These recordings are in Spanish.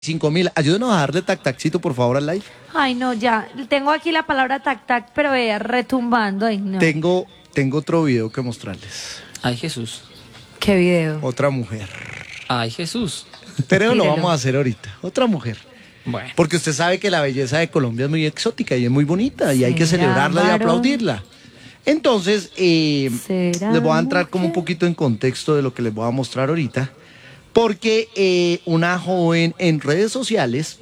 5.000. Ayúdenos a darle tac-taccito, por favor, al live. Ay, no, ya. Tengo aquí la palabra tac-tac, pero vea, retumbando. Ay, no. Tengo otro video que mostrarles. Ay, Jesús. ¿Qué video? Otra mujer. Ay, Jesús. Pero lo Mírelo. vamos a hacer ahorita. Otra mujer. Bueno. Porque usted sabe que la belleza de Colombia es muy exótica y es muy bonita y hay que ¿Será, celebrarla y varón? aplaudirla. Entonces, ¿Será les voy a entrar como un mujer? poquito en contexto de lo que les voy a mostrar ahorita. Porque una joven en redes sociales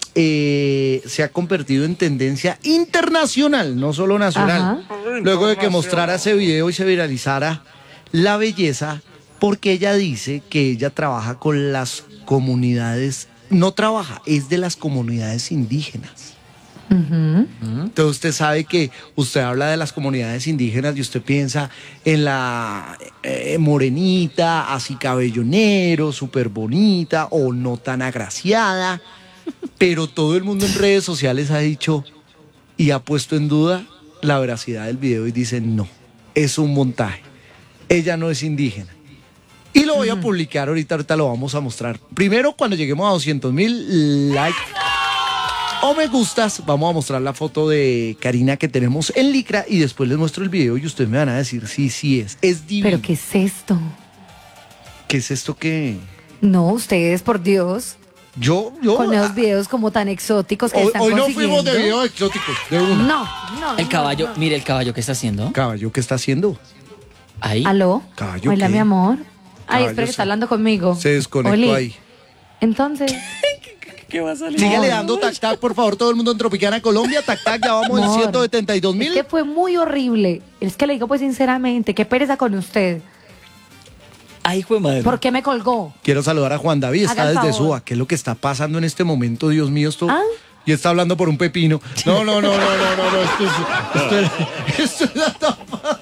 se ha convertido en tendencia internacional, no solo nacional. Ajá. Luego de que mostrara ese video y se viralizara la belleza, porque ella dice que ella trabaja con las comunidades, no trabaja, es de las comunidades indígenas. Ujú. Entonces usted sabe que usted habla de las comunidades indígenas y usted piensa en la morenita, así cabello negro, súper bonita o no tan agraciada, pero todo el mundo en redes sociales ha dicho y ha puesto en duda la veracidad del video y dicen no, es un montaje, ella no es indígena. Y lo voy a publicar ahorita lo vamos a mostrar. Primero, cuando lleguemos a 200.000 likes o me gustas, vamos a mostrar la foto de Karina que tenemos en licra y después les muestro el video y ustedes me van a decir sí es divino. ¿Pero qué es esto? ¿Qué es esto que No, ustedes, por Dios, yo con esos videos como tan exóticos que hoy, están hoy no consiguiendo. fuimos de videos exóticos, de uno. No. El caballo, no. mire el caballo que está haciendo. Caballo, ¿qué está haciendo? Ahí. ¿Aló? Caballo, Hola, ¿qué? mi amor. Ay, Caballo espera que se- está hablando conmigo. Se desconectó Oli. ahí. Entonces, ¿Qué va a salir? Síguele dando tac-tac, por favor, todo el mundo en Tropicana, Colombia. Tac-tac, ya vamos en Amor, 172.000. es que fue muy horrible. Es que le digo pues sinceramente, qué pereza con usted. Ay, hijo de madre. ¿Por qué me colgó? Quiero saludar a Juan David, está Haga el desde favor. Suba. ¿Qué es lo que está pasando en este momento, Dios mío? Esto... ¿Ah? Y está hablando por un pepino. No, esto es la tapa.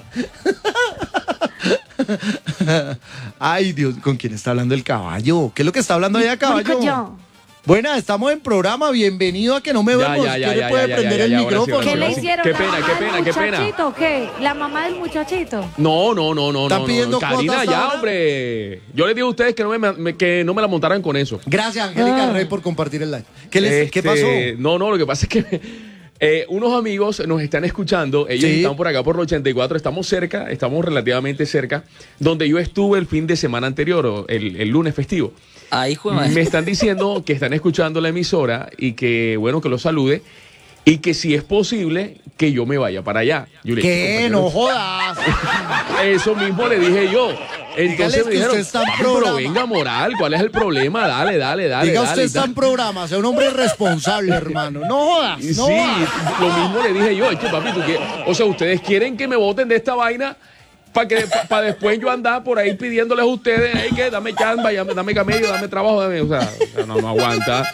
Ay, Dios, ¿con quién está hablando el caballo? ¿Qué es lo que está hablando allá, caballo? Marico, yo. Buena, estamos en programa, bienvenido a Que No Me Vemos. ¿Quiere puede prender el micrófono? ¿Qué le ahora sí. hicieron? Qué ¿La pena, mamá qué del pena, qué pena. muchachito o qué? ¿La mamá del muchachito? No. ¿Están pidiendo Karina, cuotas ya, ahora? hombre. Yo les digo a ustedes que no me la montaran con eso. Gracias, Angélica Ah. Rey, por compartir el live. ¿Qué pasó? No, lo que pasa es que unos amigos nos están escuchando. Ellos Sí. están por acá por los 84. Estamos cerca, estamos relativamente cerca. Donde yo estuve el fin de semana anterior, o el lunes festivo. Ay, hijo de madre. Me están diciendo que están escuchando la emisora y que, bueno, que los salude y que si es posible que yo me vaya para allá. Yo le dije, ¿Qué? compañero, No jodas. eso mismo le dije yo. Dígales Entonces me que dijeron, usted está en "Papi, pero programa". venga, moral, ¿cuál es el problema? Dale. Diga usted está en programa, sea un hombre responsable, hermano. No jodas, Y no sí, jodas. lo mismo le dije yo, "Eche, papi, o sea, ustedes quieren que me voten de esta vaina para después yo andar por ahí pidiéndoles a ustedes, hey, que dame chamba, dame camello, dame trabajo, o sea, no aguanta.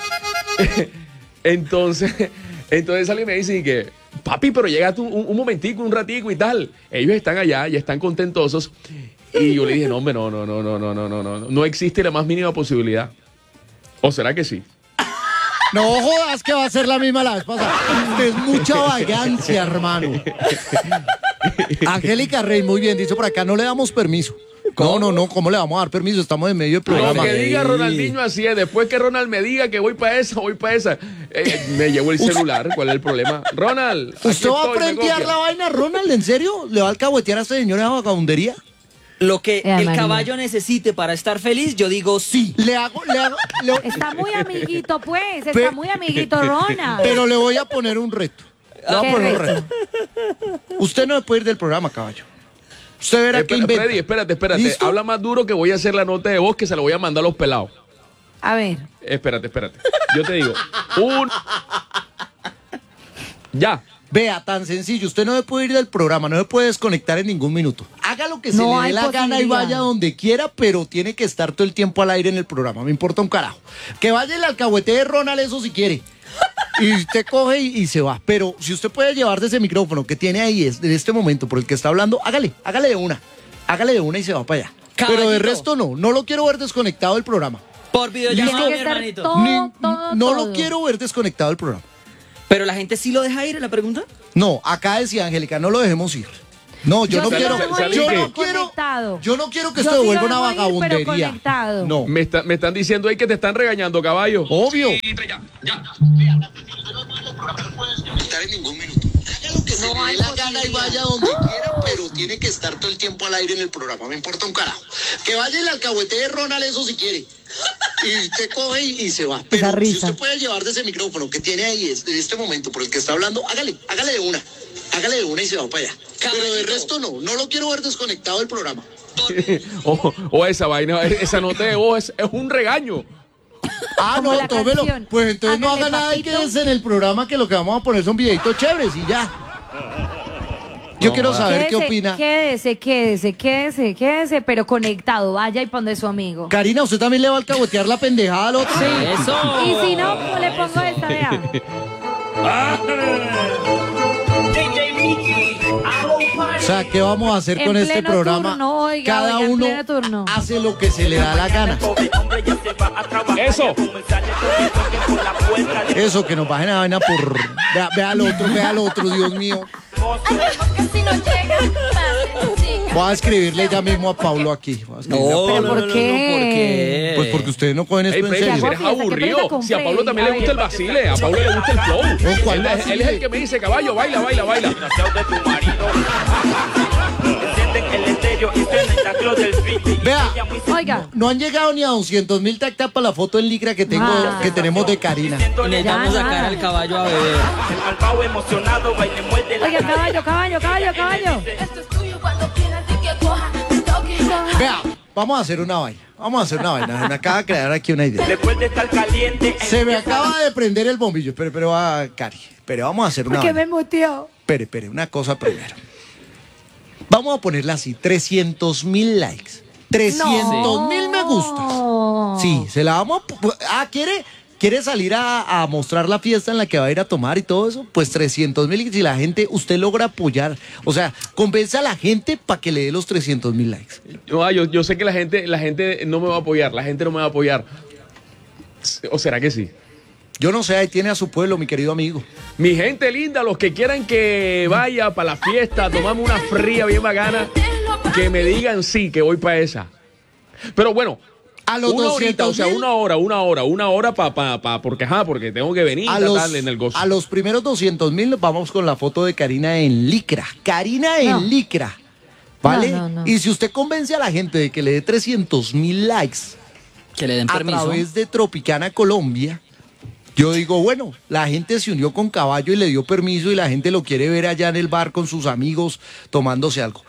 Entonces sale y me dice que, papi, pero llega tú un momentico, un ratico y tal. Ellos están allá, ya están contentosos. Y yo le dije, no, hombre, no existe la más mínima posibilidad. ¿O será que sí? No jodas que va a ser la misma la vez pasada. Usted es mucha vagancia, hermano. Angélica Rey, muy bien, dice por acá, no le damos permiso. No, ¿cómo le vamos a dar permiso? Estamos en medio del Lo programa. que diga Ronaldinho así es, después que Ronald me diga que voy para esa, me llevo el celular, ¿cuál es el problema? Ronald, aquí ¿Usted va a estoy, me frentear copia. la vaina, Ronald? ¿En serio? ¿Le va a alcahuetear a este señor esa vagabundería? Lo que el María. caballo necesite para estar feliz, yo digo sí. Está muy amiguito, pues. Pe- Está muy amiguito, Rona. Pero le voy a poner un reto. Le voy a ¿Qué poner un reto? reto. Usted no se puede ir del programa, caballo. Usted verá que inventa. Freddy, espérate. ¿Listo? Habla más duro que voy a hacer la nota de voz que se la voy a mandar a los pelados. A ver. Espérate. Yo te digo. Ya. Vea, tan sencillo. Usted no se puede ir del programa, no se puede desconectar en ningún minuto. Haga lo que se No le dé hay la gana y posibilidad. vaya donde quiera, pero tiene que estar todo el tiempo al aire en el programa. Me importa un carajo. Que vaya el alcahuete de Ronald, eso si quiere. Y usted coge y se va. Pero si usted puede llevar de ese micrófono que tiene ahí en este momento por el que está hablando, hágale de una. Hágale de una y se va para allá. Pero de Caballito. resto no lo quiero ver desconectado del programa. Por videollamada, Tiene mi que ser hermanito. todo. No lo quiero ver desconectado del programa. Pero la gente sí lo deja ir, ¿es la pregunta? No, acá decía Angélica, no lo dejemos ir. No, yo no sí quiero, me voy a ir, yo pero no quiero, conectado. yo no quiero que Yo esto sí devuelva me una voy a ir, pero vagabundería. conectado. No, Me están diciendo ahí que te están regañando, caballo. obvio. Estar en ningún minuto. Haga lo que se le dé la gana y vaya donde quiera, pero tiene que estar todo el tiempo al aire en el programa. Me importa un carajo. Que vaya y le alcahuetee Ronald eso si quiere. Y usted coge y se va. Pero si risa. usted puede llevar de ese micrófono que tiene ahí en este momento por el que está hablando, hágale de una. Hágale de una y se va para allá. Pero de resto no lo quiero ver desconectado del programa. O esa vaina, esa nota de voz es un regaño. Ah, Como no, la tómelo. canción. Pues entonces no Hágale, haga nada y papito. quédese en el programa que lo que vamos a poner son videitos chéveres y ya. Yo quiero saber qué opina. Quédese, pero conectado. Vaya y pone su amigo. Karina, ¿usted también le va a alcahuetear la pendejada al otro? Eso. Y si no, ¿cómo le pongo esta, vea? O sea, ¿qué vamos a hacer En con este pleno programa? turno, oiga, Cada oiga, en uno pleno turno. hace lo que se le da la gana. Eso. Eso, que nos bajen la vaina por... Vea al otro, Dios mío. Voy a escribirle ya mismo a Paulo aquí. Voy a escribirle a No, Paulo. no, ¿por no, no, qué? ¿por qué? Pues porque ustedes no cogen esto Ey, en Freddy, serio. eres Fiesta, ¿qué aburrido. fiesta con Si a Pablo Freddy? también A le gusta el ver. vacile, a Pablo le gusta el flow. ¿Con cuál Él es vacile? el que me dice, caballo, baila. Vea, Oiga. no han llegado ni a 200.000 tactas para la foto en licra que tengo, Ah. que tenemos de Karina. Necesitamos Ya, sacar nada. al caballo a beber. Oiga, caballo. Vea, vamos a hacer una vaina. Me acaba de crear aquí una idea. Se me acaba de prender el bombillo. Pero Cari, pero vamos a hacer una Porque vaina. me muteó. Espere, una cosa primero. Vamos a ponerla así, 300.000 likes. 300.000 me gustas. Sí, se la vamos a... ¿Quiere salir a mostrar la fiesta en la que va a ir a tomar y todo eso? Pues 300.000, y si la gente, usted logra apoyar, o sea, convence a la gente para que le dé los 300.000 likes. No, yo sé que la gente no me va a apoyar, la gente no me va a apoyar. ¿O será que sí? Yo no sé, ahí tiene a su pueblo, mi querido amigo. Mi gente linda, los que quieran que vaya para la fiesta, tomamos una fría bien bacana, que me digan sí, que voy para esa. Pero bueno, A los una horita, o sea, 200.000, una hora porque tengo que venir tal, en el gozo. a los primeros 200.000 nos vamos con la foto de Karina en licra. Karina en No. licra. ¿Vale? No. Y si usted convence a la gente de que le dé 300.000 likes Que le den a permiso. través de Tropicana Colombia, yo digo, bueno, la gente se unió con Caballo y le dio permiso y la gente lo quiere ver allá en el bar con sus amigos tomándose algo.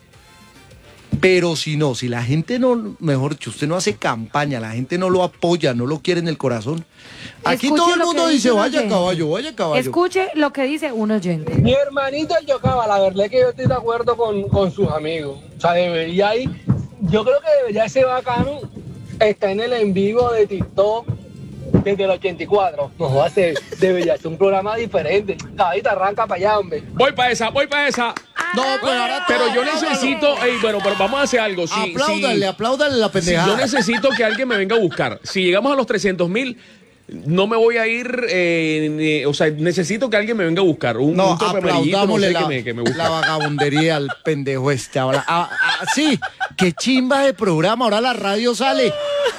Pero si no, si la gente no, mejor dicho, usted no hace campaña, la gente no lo apoya, no lo quiere en el corazón. Aquí Escuche todo el lo mundo que dice, dice un vaya oyente. caballo, vaya caballo. Escuche lo que dice un oyente. Mi hermanito el Yocaba, la verdad es que yo estoy de acuerdo con sus amigos. O sea, debería ir, yo creo que debería ese bacano está en el en vivo de TikTok desde el 84. No, debería ser un programa diferente. Caballita, arranca para allá, hombre. Voy para esa. No, pues ahora Pero yo apláudale. necesito, pero vamos a hacer algo. Apláudale la Yo pendejada. necesito que alguien me venga a buscar. Si llegamos a los 300.000, no me voy a ir, o sea, necesito que alguien me venga a buscar. Un tope amarillito, no sé, aplaudámosle que me la busca. vagabundería al pendejo este. Ahora, sí, qué chimba de programa. Ahora la radio sale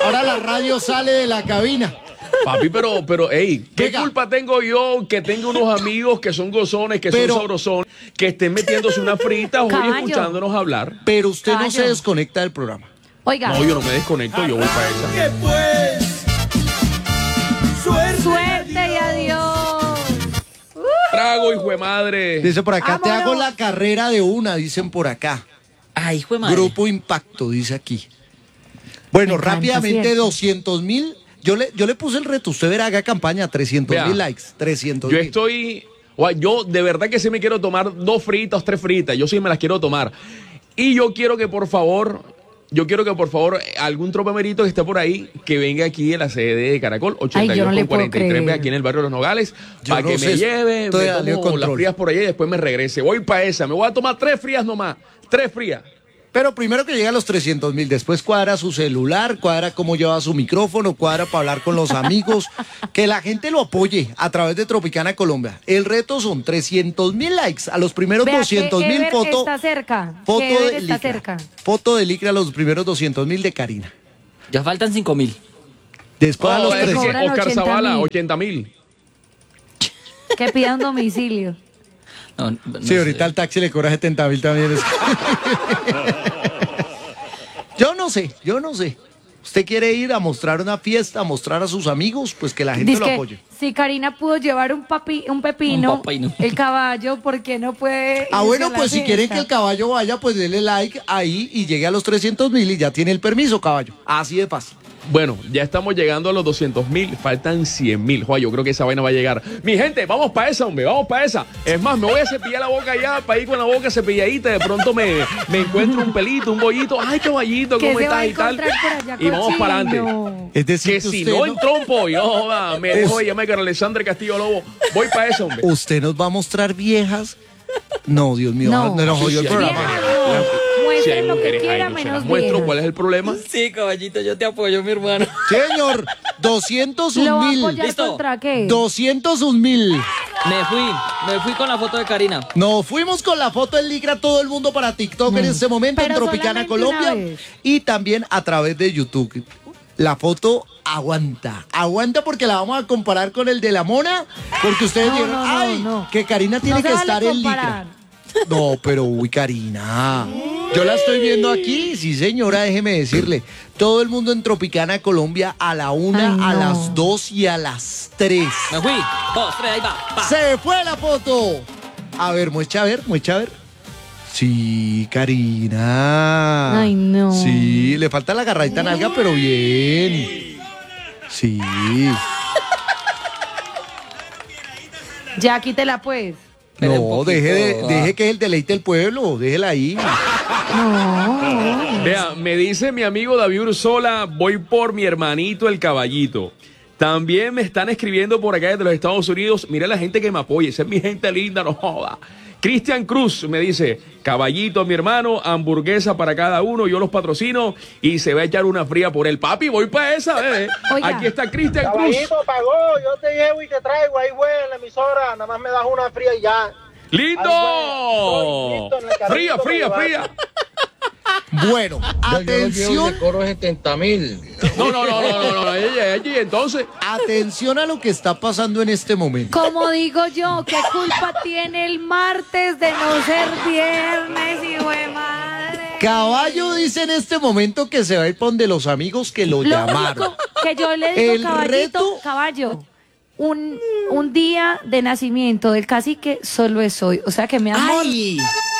de la cabina. Papi, pero, hey, ¿qué Venga. culpa tengo yo que tengo unos amigos que son gozones, que Pero- son sabrosones, que estén metiéndose una frita hoy Caballo. escuchándonos hablar? Pero usted no Caballo. se desconecta del programa. Oiga, No, yo no me desconecto, yo voy para esa. suerte y adiós. Trago, hijo de madre. Dice por acá, te Vámonos. hago la carrera de una, dicen por acá. Ay, hijo de madre. Grupo Impacto, dice aquí. Bueno, Me encanta, rápidamente ¿cierto? 200.000. Yo le puse el reto, usted verá, haga campaña, 300.000 Vea, likes, 300.000. Yo estoy, yo de verdad que sí me quiero tomar 2 fritas, 3 fritas, yo sí me las quiero tomar. Y yo quiero que por favor, algún tropemerito que esté por ahí, que venga aquí en la sede de Caracol, Ay, yo no le 82 con puedo 43, creer. aquí en el barrio de Los Nogales, Yo para no que sé, me lleve, estoy me a tomo control. las frías por allá y después me regrese. Voy para esa, me voy a tomar 3 frías nomás, 3 frías. Pero primero que llegue a los 300.000, después cuadra su celular, cuadra cómo lleva su micrófono, cuadra para hablar con los amigos, que la gente lo apoye a través de Tropicana Colombia. El reto son 300.000 likes a los primeros Vea que 200.000 Ever fotos. está cerca. Foto Que Ever de está licra. cerca. Foto de licra a los primeros 200.000 de Karina. Ya faltan 5.000. Después a los es que 300. cobran Oscar 80.000. Zavala, 80.000. Que pida un domicilio. No, no Sí, ahorita sé. al taxi le cobra 70.000 también. Yo no sé. ¿Usted quiere ir a mostrar una fiesta, a mostrar a sus amigos? Pues que la gente lo Dizque, apoye. si Karina pudo llevar un pepino, Un pepino. el caballo, ¿por qué no puede? Ah, irse bueno, a la pues si quieren que el fiesta? caballo vaya, pues denle like ahí y llegue a los 300.000 y ya tiene el permiso, caballo. Así de fácil. Bueno, ya estamos llegando a los 200.000, faltan 100.000. Joder, yo creo que esa vaina va a llegar. Mi gente, vamos para esa, hombre, vamos para esa. Es más, me voy a cepillar la boca ya, para ir con la boca cepilladita. De pronto me encuentro un pelito, un bollito. Ay, caballito, ¿Qué ¿cómo se va estás a y tal? encontrar por allá, Y vamos para cochino? adelante. Es decir, Que si no en trompo, yo joda, me dejo de llamar con Alexandre Castillo Lobo. Voy para eso, hombre. ¿Usted nos va a mostrar viejas? No, Dios mío, No. nos jodió el Sí, sí, programa. Vieja, no. Si hay Muestren lo que mujeres ahí, quiera, no se menos las muestro. viejas. ¿Cuál es el problema? Sí, caballito, yo te apoyo, mi hermano. Señor, ¿Lo va a 201.000. apoyar Listo. contra qué? 201.000. Me fui con la foto de Karina. Nos fuimos con la foto del licra todo el mundo para TikTok en este momento Pero en Tropicana solamente una Colombia vez. y también a través de YouTube. La foto aguanta porque la vamos a comparar con el de la mona, porque ustedes No, dijeron, no, no, ay, no. que Karina tiene No se que vale estar en comparar. licra. No, pero uy, Karina. Yo la estoy viendo aquí, sí señora, déjeme decirle. Todo el mundo en Tropicana Colombia a la 1, Ay, a no. las 2 y a las 3. Me fui. 2, 3, ahí va. Pa. ¡Se fue la foto! A ver, muestra a ver. Sí, Karina. Ay, no. Sí, le falta la agarradita nalga, pero bien. Sí. Ya quítela pues. Espere un No, poquito. deje que es el deleite del pueblo, déjela ahí. No. Vea, me dice mi amigo David Ursola, voy por mi hermanito el caballito. También me están escribiendo por acá desde los Estados Unidos. Mira la gente que me apoya, esa es mi gente linda, no joda. Cristian Cruz me dice, caballito mi hermano, hamburguesa para cada uno, yo los patrocino y se va a echar una fría por el papi. Voy para esa, bebé. Oiga. Aquí está Cristian Cruz. Caballito pagó, yo te llevo y te traigo, ahí güey, en la emisora, nada más me das una fría y ya. ¡Lindo! Estoy listo en el carrito Fría, fría, para fría. Bueno, atención, cobro 70.000. No, allí entonces. atención a lo que está pasando en este momento. Como digo yo, ¿qué culpa tiene el martes de no ser viernes, hijo de madre? Caballo dice en este momento que se va a ir por donde los amigos que lo Lo llamaron. único que yo le digo, El caballito, reto- caballo, un día de nacimiento del cacique solo es hoy. O sea que mi amor, ¡Ay!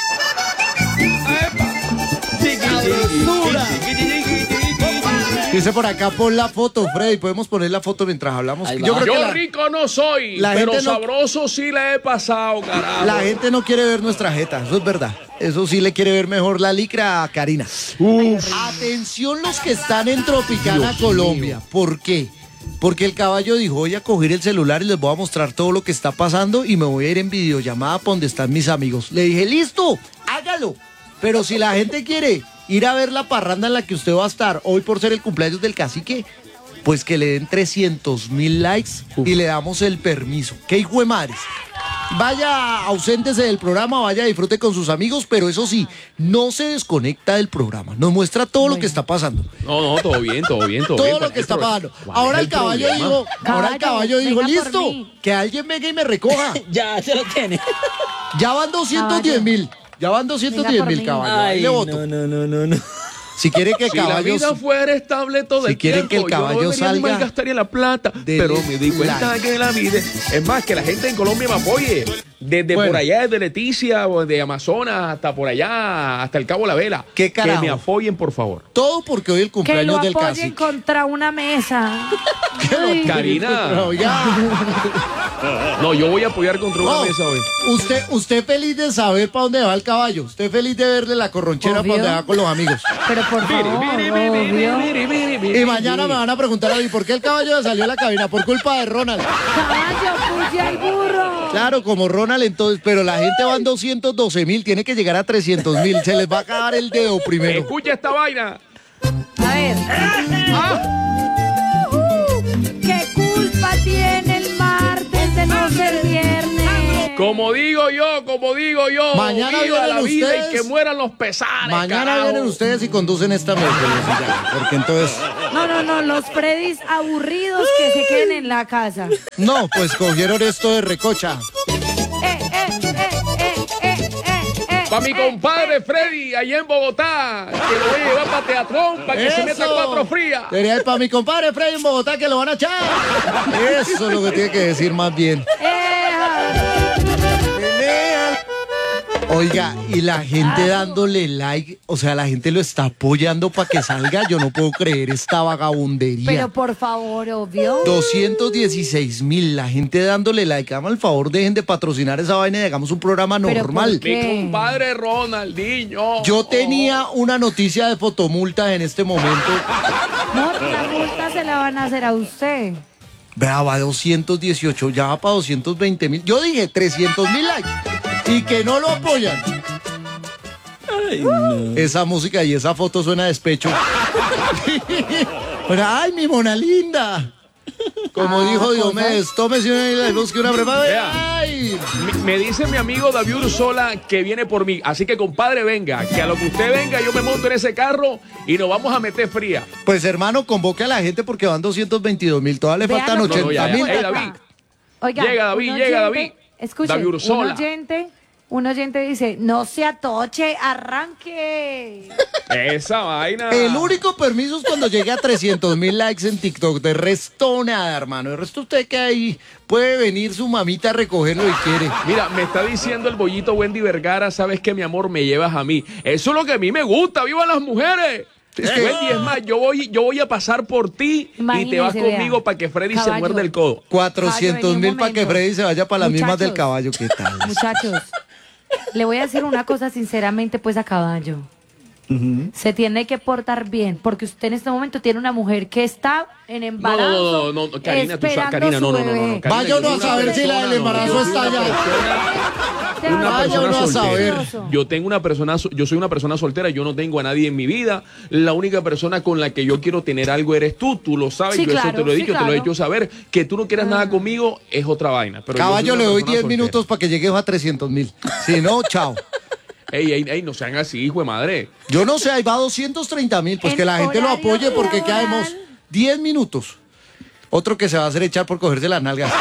Dice por acá, pon la foto, Freddy. Podemos poner la foto mientras hablamos. Ahí va. Yo creo que Yo rico no soy, la pero gente no- sabroso sí le he pasado, carajo. la gente no quiere ver nuestra jeta, eso es verdad. Eso sí le quiere ver mejor la licra a Karina. Atención los que están en Tropicana, Colombia. ¿Por qué? Porque el caballo dijo, voy a coger el celular y les voy a mostrar todo lo que está pasando y me voy a ir en videollamada para donde están mis amigos. Le dije, listo, hágalo. Pero si la gente quiere ir a ver la parranda en la que usted va a estar hoy por ser el cumpleaños del cacique, pues que le den 300.000 likes y le damos el permiso. ¡Qué hijo de madres! Vaya, auséntese del programa, vaya, disfrute con sus amigos, pero eso sí, no se desconecta del programa. Nos muestra todo lo que está pasando. No, todo bien. Todo lo que está pasando. Ahora el caballo dijo, venga por listo, mí. que alguien venga y me recoja. Ya se lo tiene. Ya van 210.000. Ya van 210.000, mí. caballo. Ahí Ay, le voto. no. Si quiere que Si la caballo... vida fuera estable todo si el quieren tiempo, que el caballo yo no debería ni salga, malgastaría la plata, dele pero me di cuenta like. que la vida... Es más, que la gente en Colombia me apoye. Desde Bueno. por allá, desde Leticia o de Amazonas hasta por allá, hasta el Cabo de la Vela. ¿Qué carajo? Que me apoyen, por favor. Todo porque hoy el que lo cumpleaños del apoyen cacique. contra una mesa. Ay. Karina. Oiga. No, yo voy a apoyar contra una No, mesa hoy. usted feliz de saber para dónde va el caballo. Usted feliz de verle la corronchera Obvio. para dónde va con los amigos. Pero por favor, obvio. Y mañana me van a preguntar a mí, ¿por qué el caballo le salió a la cabina? Por culpa de Ronald. Caballo, puya al burro. Claro, como Ronald Ronald, entonces, pero la gente van 212.000, tiene que llegar a 300.000. Se les va a acabar el dedo primero. Escucha esta vaina. A ver. ¿Qué culpa tiene el martes de no ser viernes? Como digo yo. Mañana viva vienen la vida ustedes. y que mueran los pesares. Mañana carajo. vienen ustedes y conducen esta miércoles ya, porque entonces... No, los Freddys aburridos que se queden en la casa. No, pues cogieron esto de recocha. Para mi compadre Freddy, allá en Bogotá, que lo voy a llevar para Teatrón, para que se meta Eso. 4 frías. Debería ir para mi compadre Freddy en Bogotá que lo van a echar. Eso es lo que tiene que decir más bien. Oiga, y la gente dándole like, o sea, la gente lo está apoyando para que salga. Yo no puedo creer esta vagabundería. Pero por favor, obvio. 216.000, la gente dándole like. Háganme el favor, dejen de patrocinar esa vaina y hagamos un programa Pero normal. ¿por qué? Mi compadre Ronaldinho. Yo tenía una noticia de fotomulta en este momento. No, la multa se la van a hacer a usted. Vea, va 218, ya va para 220.000. Yo dije 300.000 likes y que no lo apoyan. Ay, no. Esa música y esa foto suena a despecho. Pero, ay, mi mona linda. Como dijo Diomedes, tómese una y busque una preparada. Vea. Ay. Me dice mi amigo David Ursola que viene por mí. Así que, compadre, venga. Que a lo que usted venga, yo me monto en ese carro y nos vamos a meter fría. Pues hermano, convoque a la gente porque van 222.000. Todavía le Vean faltan lo que- 80.000. Ey, David. Oiga, Llega David, un llega David. Escuche, David Ursola. un oyente dice, no se atoche, arranque. Esa vaina. El único permiso es cuando llegue a 300.000 likes en TikTok. De resto, nada, hermano. De resto, usted que ahí puede venir su mamita a recogerlo y quiere. Mira, me está diciendo el bollito Wendy Vergara, sabes que mi amor me llevas a mí. Eso es lo que a mí me gusta, ¡vivan las mujeres! Es que- Wendy, es más, yo voy a pasar por ti y te Imagínese, vas conmigo vea. para que Freddy se Caballo. muerde el codo. 400.000 para que momento. Freddy se vaya para las mismas Muchachos. del caballo. ¿Qué tal? Muchachos, le voy a decir una cosa sinceramente, pues a caballo. Se tiene que portar bien, porque usted en este momento tiene una mujer que está en embarazo. No, Karina, tú sabes, esperando Karina, su no. bebé. Karina, Vaya yo uno soy a una saber si la persona, del embarazo yo está soy una allá. Te Una va a persona uno a soltera. saber. Yo tengo una persona, yo soy una persona soltera, yo no tengo a nadie en mi vida. La única persona con la que yo quiero tener algo eres tú lo sabes, Sí, yo eso claro, te lo he sí, dicho, te lo he claro. hecho saber. Que tú no quieras nada conmigo es otra vaina. Pero yo soy Caballo, una le doy persona 10 soltera. minutos para que llegue a 300.000. Si no, chao. Ey, no sean así, hijo de madre. Yo no sé, ahí va 230.000. Pues En que la gente lo horario apoye porque laboral. quedamos 10 minutos. Otro que se va a hacer echar por cogerse las nalgas.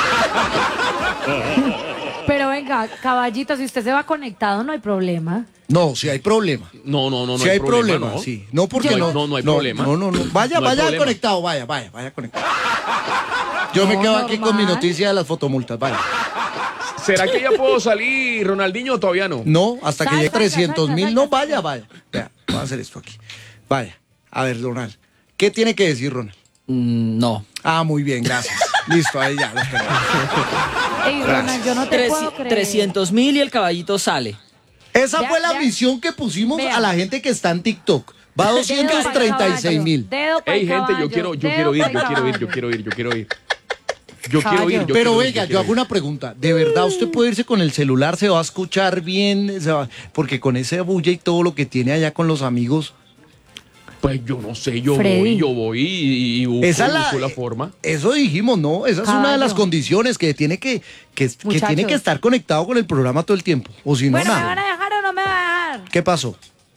Pero venga, caballito, si usted se va conectado, no hay problema. No, si hay problema. No Si hay problema, ¿no? sí. No, porque Yo- no. No hay problema. No. Vaya, No hay vaya problema. conectado, vaya conectado. Yo me No, quedo aquí con mi normal. noticia de las fotomultas, vaya. ¿Será que ya puedo salir, Ronaldinho, o todavía no? No, hasta que Salga, llegue 300.000. salga, No, salga. vaya. Vea, voy a hacer esto aquí. Vaya. A ver, Ronald. ¿Qué tiene que decir, Ronald? No. Ah, muy bien, gracias. Listo, ahí ya. Lo tenemos. Ey, Ronald, yo no te puedo creer. 300.000 y el caballito sale. Esa Ya, fue la ya. misión que pusimos Vea. a la gente que está en TikTok. Va a 236.000. Ey, gente, yo quiero ir. Caballo. Pero venga, yo hago una pregunta. ¿De verdad usted puede irse con el celular? ¿Se va a escuchar bien? Porque con ese bulla y todo lo que tiene allá con los amigos. Pues yo no sé, yo Freddy. voy y busco, Esa es busco la forma. Eso dijimos, ¿no? Esa es una de las Caballo. condiciones que tiene que Muchachos. tiene que estar conectado con el programa todo el tiempo. O si no, Bueno, ¿me van nada. a dejar o no me van a dejar? ¿Qué pasó?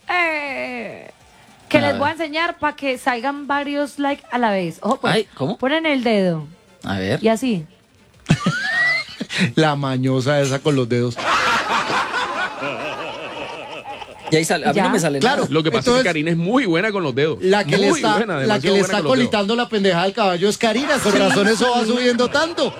Que A les ver. voy a enseñar para que salgan varios likes a la vez. Ojo, pues. Ay, ¿cómo? Ponen el dedo. A ver. Y así. La mañosa esa con los dedos. Y ahí sale. A mí Ya. no me sale Claro. nada. Lo que pasa es Entonces- que Karina es muy buena con los dedos. La que muy le está, buena, la que demasiado le buena está con los dedos. colitando la pendejada del caballo es Karina. Con razón eso va subiendo tanto.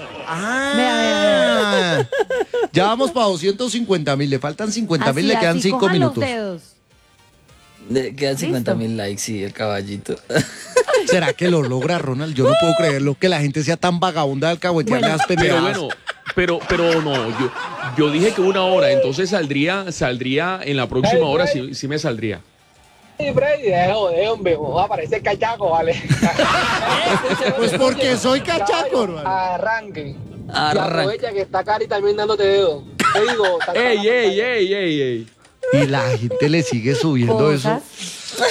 Ah. Ya vamos para 250.000. Le faltan 50.000, le Así, quedan así, 5 cojan minutos. los dedos. Quedan 50.000 likes, sí, el caballito. ¿Será que lo logra, Ronald? Yo no puedo creerlo, que la gente sea tan vagabunda de alcahuetearle las Pero pendejadas. bueno, pero no, yo dije que 1 hora, entonces saldría en la próxima hora, sí me saldría. Hey, Freddy, de hombre, va a parecer cachaco, ¿vale? Pues porque soy cachaco, Caballo, hermano. Arranque. Y Arranque. aprovecha que está Cari también dándote dedo. Te digo, ¡Ey! Y la gente le sigue subiendo Cosas. eso.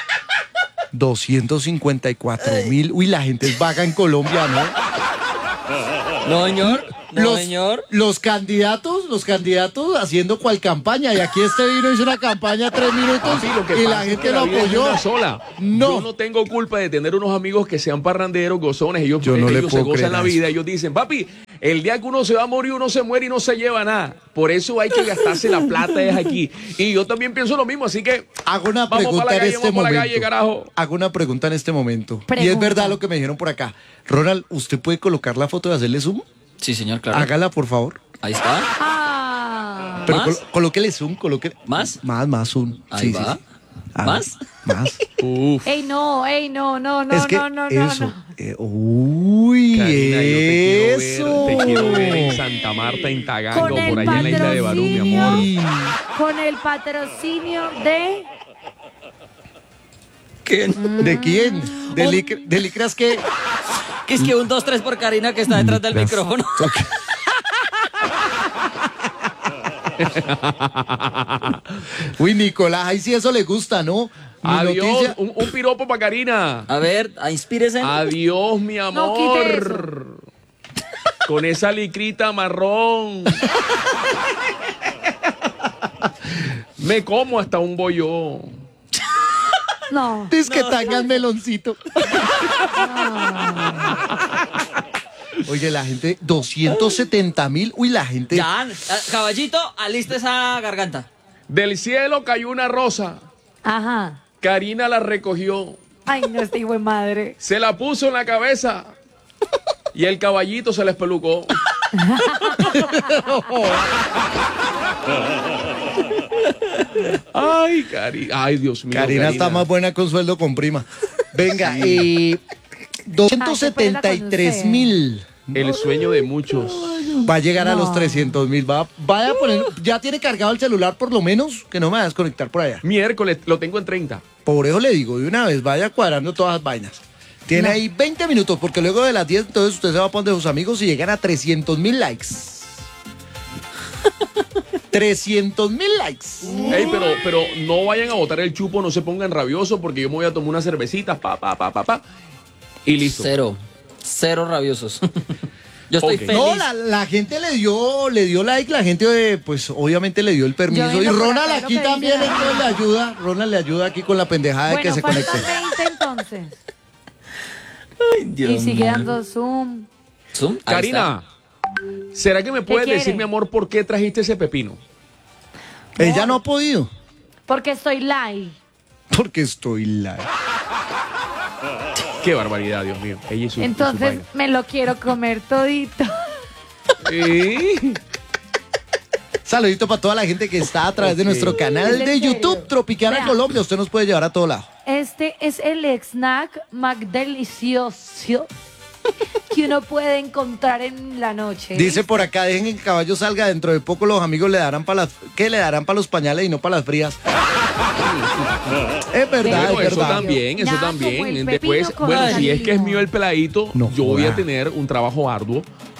254.000. Uy, la gente es vaga en Colombia, ¿no? No, señor. No, señor. Los candidatos haciendo cual campaña. Y aquí este vino hizo una campaña 3 minutos Sí, lo que y pasa la es gente que lo la vida es apoyó. una sola. No. Yo no tengo culpa de tener unos amigos que sean parranderos, gozones. Ellos Yo no le se puedo gozan creer la a vida. Ellos dicen, papi, el día que uno se va a morir, uno se muere y no se lleva nada. Por eso hay que gastarse la plata es aquí. Y yo también pienso lo mismo, así que Hago una vamos pregunta para la calle, en este vamos para la momento. calle, carajo. Hago una pregunta en este momento. Y es Pregunta. verdad lo que me dijeron por acá. Ronald, ¿usted puede colocar la foto y hacerle zoom? Sí, señor, claro. Hágala, por favor. Ahí está. Ah. Pero ¿Más? colóquele zoom, colóquele. ¿Más? Más zoom. Ahí va. Ah, ¿Más? Más. Uf. Ey, no, no, Es que no. eso. Uy, Karina, yo eso. te quiero ver en Santa Marta, en Tagango, Con el por allá en la isla de Barú, mi patrocinio. amor. Uy. Con el patrocinio de... ¿Qué? ¿De quién? ¿De licras qué? Que es que un 2, 3 por Karina que está detrás del Licras. micrófono. Uy, Nicolás, ahí sí eso le gusta, ¿no? Mi Adiós, noticia- un piropo para Karina. A ver, inspírese. Adiós, mi No quite amor. Con esa licrita marrón. Me como hasta un bollo. No. Dice que tanga el meloncito. Oye, la gente, 270.000. Uy, la gente. Ya, caballito, alista esa garganta. Del cielo cayó una rosa. Ajá. Karina la recogió. Ay, no, este hijo de madre. Se la puso en la cabeza. Y el caballito se la espelucó. Ay, Ay, Dios mío. Karina está más buena con sueldo con prima. Venga, 273.000. El sueño de muchos. Va a llegar a No. los 300.000. Vaya a poner. Ya tiene cargado el celular por lo menos, que no me va a desconectar por allá. Miércoles lo tengo en 30. Por eso le digo, de una vez, vaya cuadrando todas las vainas. Tiene ahí 20 minutos, porque luego de las 10, entonces usted se va a poner de sus amigos y llegan a 300.000 likes. 300.000 likes. Ey, pero no vayan a botar el chupo, no se pongan rabiosos porque yo me voy a tomar unas cervecitas, pa. Y listo. Cero rabiosos. Yo estoy Ok. feliz. No, la gente le dio like, la gente pues obviamente le dio el permiso. Yo Y vengo por Ronald acá, lo aquí que también dice la entonces le ayuda. Ronald le ayuda aquí con la pendejada de que Bueno, se faltan conecte. 20 entonces. Ay, Dios Y sigue mío. dando zoom. Zoom, ahí Karina, ¿será que me puedes quiere? decir, mi amor, por qué trajiste ese pepino? Ella no ha podido, Porque estoy live. porque estoy live. Qué barbaridad, Dios mío. Ella y su Entonces vaina. me lo quiero comer todito. Sí. Saludito para toda la gente que está a través de nuestro canal ¿Es en de serio? YouTube Tropicana Vea. Colombia. Usted nos puede llevar a todo lado. Este es el snack más delicioso que uno puede encontrar en la noche. Dice por acá, dejen que el caballo salga. Dentro de poco los amigos le darán para le darán para los pañales y no para las frías. Es verdad, Bueno, es eso verdad. también, eso Nada como también. el Después, pepino con bueno, si es que es limón. mío el peladito, No yo voy a joda. tener un trabajo arduo.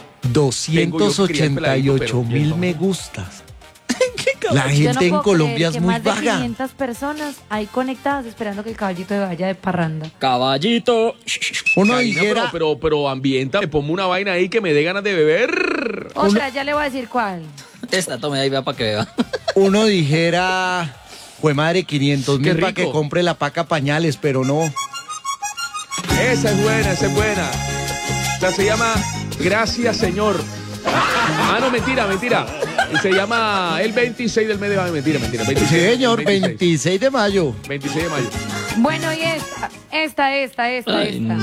288.000 pero- me gustas. La Yo no gente en puedo Colombia creer es que muy más de vaga. 500 personas ahí conectadas esperando que el caballito vaya de parranda. Caballito. Uno Karina, dijera, pero ambienta, me pongo una vaina ahí que me dé ganas de beber. Otra, ya le voy a decir cuál. Esta, tome ahí, vea para que vea. uno dijera, jue madre, 500.000 Qué para que rico. compre la paca pañales, pero no. Esa es buena, esa es buena. O sea, se llama Gracias, Señor. Ah, no, mentira. Y se llama el 26 del mes de mayo. Mentira. 26, Sí, señor, 26 de mayo. 26 de mayo. Bueno, y esta. Ay, no.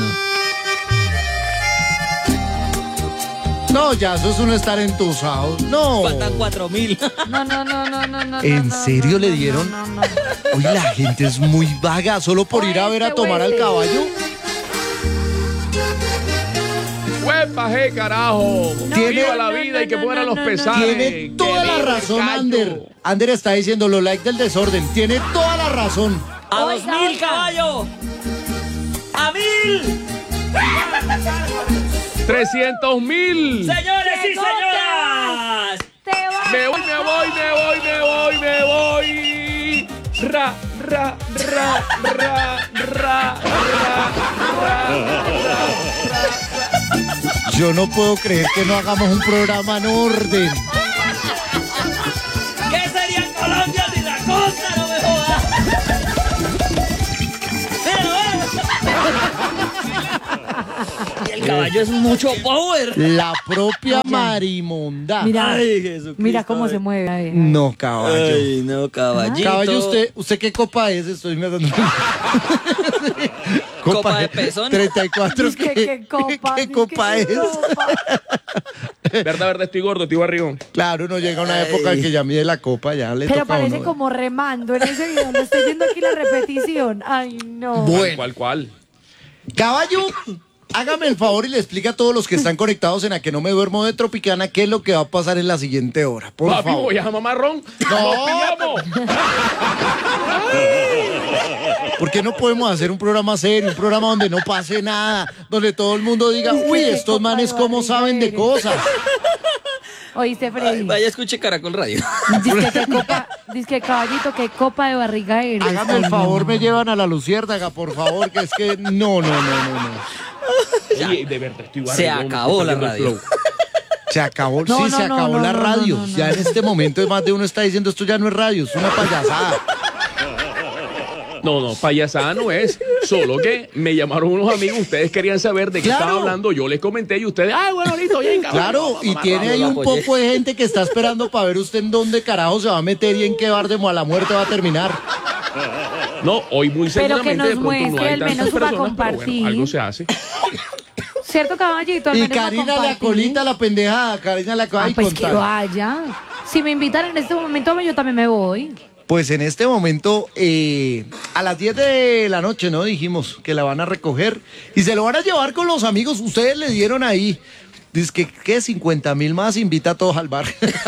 No, ya eso es uno estar entusado. No. Faltan 4.000. No. ¿En no, serio no, le no, dieron? No. Uy, la gente es muy vaga, solo por ir a ver a tomar al caballo. ¡Huepaje, carajo! ¡Viva la vida y que mueran los pesares! Tiene ¡Que toda la viva el razón, callo! Ander. Ander está diciendo los likes del desorden. Tiene toda la razón. ¡A Oiga, 2.000, oiga. caballo! ¡A 1.000! 300.000. ¡Señores y ¡Llegó, señoras! ¡Te vas! Me voy. Ra. Yo no puedo creer que no hagamos un programa en orden. ¿Qué sería Colombia sin la costa? No me jodas. Y el caballo es mucho power. La propia Marimonda. Mira, Ay, Jesucristo. mira cómo se mueve. Ahí. No, caballo. Ay, no, caballito. Caballo, ¿usted qué copa es? Estoy mirando. Copa de pezón. 34. Dice que qué copa, ¿Qué dice copa que es? qué copa. Verdad, estoy gordo, estoy barrigón. Claro, no llega una época en que ya mide la copa, ya le Pero toca a parece uno. como remando en ese video. No estoy viendo aquí la repetición. Ay, no. Bueno. ¿Cuál? Caballo, hágame el favor y le explica a todos los que están conectados en A Que No Me Duermo de Tropicana qué es lo que va a pasar en la siguiente hora. Por Papi, favor. voy a mamar ron. No. ¡Nos pillamos! ¿Por qué no podemos hacer un programa serio, un programa donde no pase nada, donde todo el mundo diga, uy, estos manes cómo saben de cosas? ¿Oíste, Ay, Freddy? vaya, escuche Caracol Radio. Dice que caballito, qué copa de barriga eres. Hágame el favor, me llevan a la luciérnaga, por favor, que es que no. Oye, de verdad, estoy barrigón. Se acabó la radio. Se acabó, No, sí, no, se no, acabó no, la no, radio. no, no, Ya en este momento más de uno está diciendo esto ya no es radio, es una payasada. No, payasada no es. Solo que me llamaron unos amigos, ustedes querían saber de qué Claro. estaba hablando, yo les comenté y ustedes, ay, bueno, listo, bien, cabrón. Claro, y tiene ahí lo un apoyé. poco de gente que está esperando para ver usted en dónde carajo se va a meter y en qué bar de mala muerte va a terminar. No, hoy muy Pero que seguramente nos de pronto no muestre hay al menos tantas para personas, pero compartir. bueno, algo se hace. ¿Cierto, caballito? Al Y menos para Karina la compartir. colita, la pendejada, Karina la Ah, ay, pues contar. que vaya. Si me invitan en este momento, yo también me voy. Pues en este momento, a las 10 de la noche, ¿no? Dijimos que la van a recoger y se lo van a llevar con los amigos. Ustedes le dieron ahí. Dice que, ¿qué? 50,000 más, invita a todos al bar.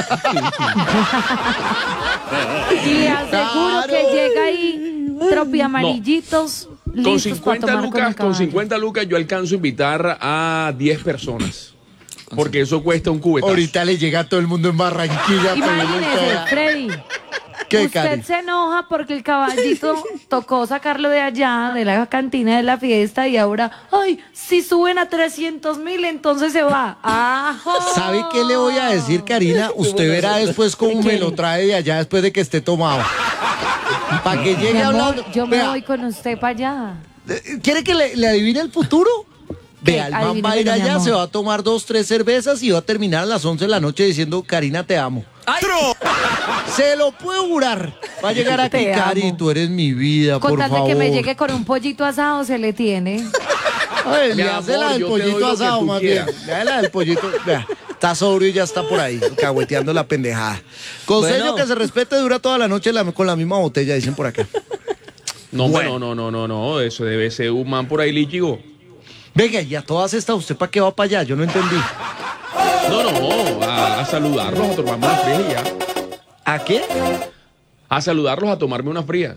Y le aseguro Claro. que llega ahí tropi amarillitos. Con listos para 50 tomar con el lucas, con caballo. 50 lucas yo alcanzo a invitar a 10 personas. Porque eso cuesta un cubetazo. Ahorita le llega a todo el mundo en Barranquilla. a pedirle Imagínese, todo. Freddy. ¿Qué, Usted Cari? se enoja porque el caballito tocó sacarlo de allá, de la cantina de la fiesta, y ahora, ay, si suben a 300,000, entonces se va. ¡Ajo! ¿Sabe qué le voy a decir, Karina? Usted verá después cómo me lo trae de allá después de que esté tomado. Para que Mi llegue amor, hablando. yo me Vea, voy con usted para allá. ¿quiere que le adivine el futuro? Vea, el man va a ir Adivínamelo, mi allá, amor. se va a tomar 2, 3 cervezas y va a terminar a las 11 de la noche diciendo, Karina, te amo. ¡Ay! Se lo puedo jurar. Va a llegar aquí, Te Cari, amo. tú eres mi vida, Con por tal de favor. que me llegue con un pollito asado, se le tiene. Ay, Mi le hace amor, la del yo te doy pollito lo que asado, tú más bien. quieras. Le hace la del pollito. Vea, está sobrio y ya está por ahí, cagüeteando la pendejada. Consejo Bueno. que se respete, dura toda la noche con la misma botella, dicen por acá. No, Bueno. no, eso debe ser un man por ahí líquido. Venga, y a todas estas, ¿usted para qué va para allá? Yo no entendí. No, a saludarlos, a tomarme unas frías y ya. ¿A qué? A saludarlos, a tomarme unas frías.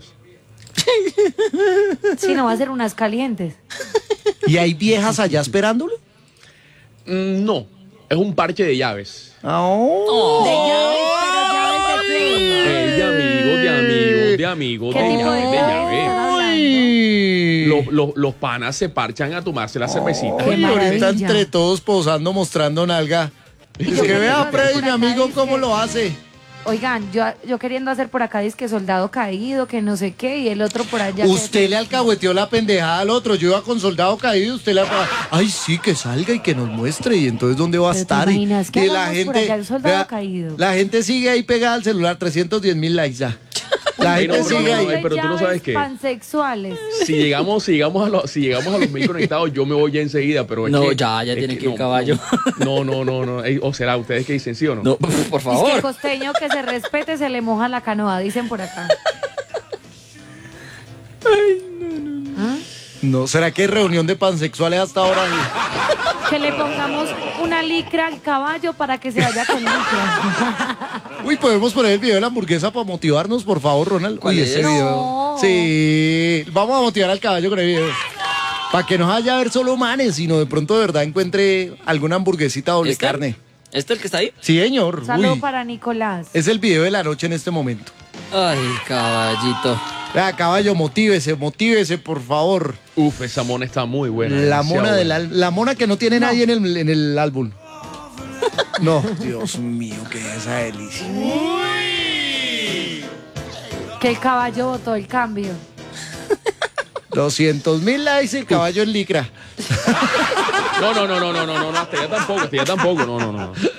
Si no, va a ser unas calientes. ¿Y hay viejas allá esperándolo? No, es un parche de llaves. Oh. De llaves, pero llaves de qué. De amigos, ¿Qué de tipo de llaves, de llaves? llaves. Uy. Los panas se parchan a tomarse la cervecita. Qué Uy, ahorita maravilla. entre todos posando, mostrando nalga. Es yo que queriendo vea, hacer Freddy, por mi acá, amigo, dice- cómo lo hace. Oigan, yo queriendo hacer por acá disque soldado caído, que no sé qué, y el otro por allá. Usted le alcahueteó la pendejada al otro. Yo iba con soldado caído, usted le... Ay, sí, que salga y que nos muestre. Y entonces, ¿dónde va a Pero te estar? imaginas que Y la hagamos por gente... allá el soldado vea, caído. La gente sigue ahí pegada al celular, 310,000 likes ya. La Ay, gente no, sigue no, ahí. no, pero tú no sabes qué. Pansexuales. Si llegamos a los 1,000 conectados, yo me voy ya enseguida, pero es No, que- ya es tiene que ir no, caballo. No. O será, ¿ustedes qué dicen, sí o no? No, por Es que favor. costeño que se respete se le moja la canoa, dicen por acá. No, ¿será que hay reunión de pansexuales hasta ahora? Que le pongamos una licra al caballo para que se vaya con licra. Uy, ¿podemos poner el video de la hamburguesa para motivarnos, por favor, Ronald? ¿Cuál Uy, es? ese No. video. Sí, vamos a motivar al caballo con el video. Para que no vaya a ver solo manes, sino de pronto de verdad encuentre alguna hamburguesita doble ¿Esta? carne. ¿Este el que está ahí? Sí, señor. Saludo Uy, para Nicolás. es el video de la noche en este momento. Ay, caballito. Vea, caballo, motívese, por favor. Uf, esa mona está muy buena. La demasiado mona, buena. la mona que no tiene nadie en el álbum. No, Dios mío, qué es esa delicia. Que el caballo votó el cambio. 200.000 likes y el caballo en licra. No, hasta ya tampoco, no.